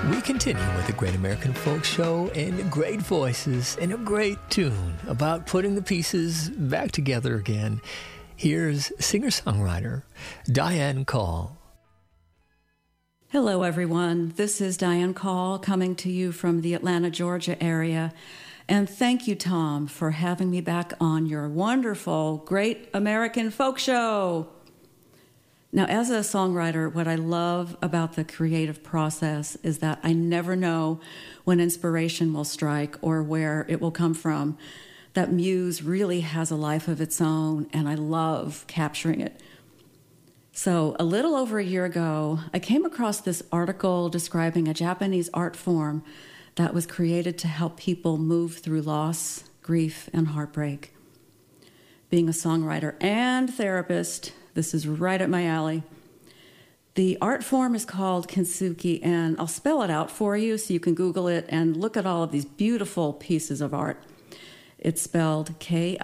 We continue with the Great American Folk Show and great voices and a great tune about putting the pieces back together again. Here's singer-songwriter Diane Call. Hello, everyone. This is Diane Call coming to you from the Atlanta, Georgia area. And thank you, Tom, for having me back on your wonderful Great American Folk Show. Now, as a songwriter, what I love about the creative process is that I never know when inspiration will strike or where it will come from. That muse really has a life of its own, and I love capturing it. So, a little over a year ago, I came across this article describing a Japanese art form that was created to help people move through loss, grief, and heartbreak. Being a songwriter and therapist, this is right up my alley. The art form is called kintsugi, and I'll spell it out for you so you can Google it and look at all of these beautiful pieces of art. It's spelled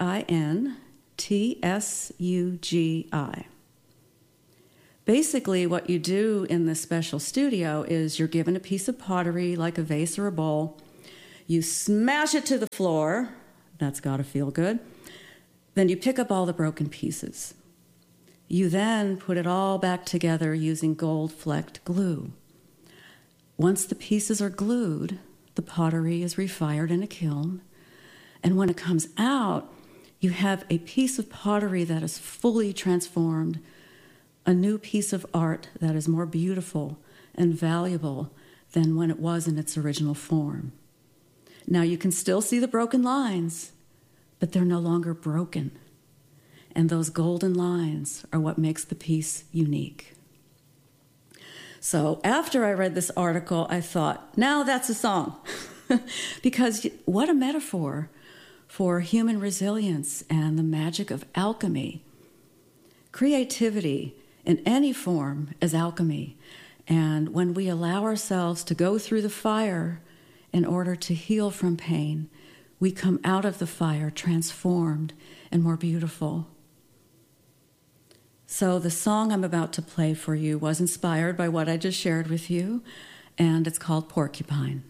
K-I-N-T-S-U-G-I. Basically, what you do in this special studio is you're given a piece of pottery, like a vase or a bowl. You smash it to the floor. That's got to feel good. Then you pick up all the broken pieces. You then put it all back together using gold-flecked glue. Once the pieces are glued, the pottery is refired in a kiln. And when it comes out, you have a piece of pottery that is fully transformed, a new piece of art that is more beautiful and valuable than when it was in its original form. Now, you can still see the broken lines, but they're no longer broken. And those golden lines are what makes the piece unique. So after I read this article, I thought, now that's a song. Because what a metaphor for human resilience and the magic of alchemy. Creativity in any form is alchemy. And when we allow ourselves to go through the fire in order to heal from pain, we come out of the fire transformed and more beautiful. So the song I'm about to play for you was inspired by what I just shared with you, and it's called Porcupine.